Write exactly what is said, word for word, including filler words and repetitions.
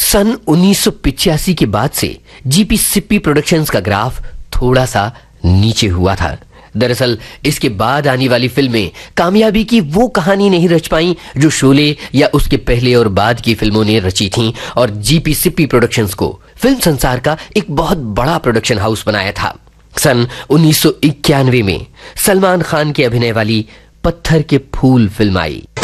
सन उन्नीस सौ पिचासी के बाद से जीपी सिप्पी प्रोडक्शंस का ग्राफ थोड़ा सा नीचे हुआ था। दरअसल इसके बाद आने वाली फिल्में कामयाबी की वो कहानी नहीं रच पाई जो शोले या उसके पहले और बाद की फिल्मों ने रची थीं, और जीपी सिप्पी प्रोडक्शंस को फिल्म संसार का एक बहुत बड़ा प्रोडक्शन हाउस बनाया था। सन उन्नीस सौ इक्यानवे में सलमान खान के अभिनय वाली पत्थर के फूल फिल्म आई।